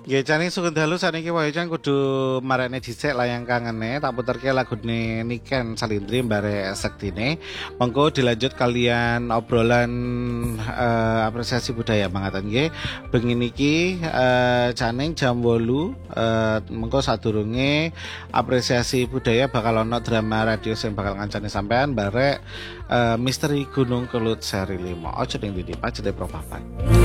Nggih, Cani sugeng dalu saniki wayahe kudu marene dhisik layang kangene tak puterke lagune Niken Salindri Mbare Sektine. Mengko dilanjut kalian obrolan apresiasi budaya mangatan nggih. Bengi niki Caning jam 8 mengko sadurunge apresiasi budaya bakal ono drama radio sing bakal ngancani sampean barek Misteri Gunung Kelut seri 5. Ojo ning ndi Pak Propapan.